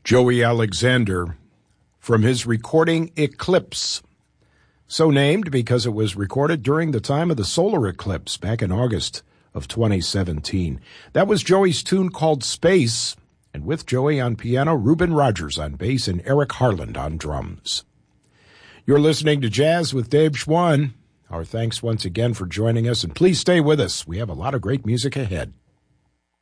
Joey Alexander from his recording Eclipse, so named because it was recorded during the time of the solar eclipse back in August of 2017. That was Joey's tune called Space, and with Joey on piano, Reuben Rogers on bass, and Eric Harland on drums. You're listening to Jazz with Dave Schwann. Our thanks once again for joining us, and please stay with us. We have a lot of great music ahead.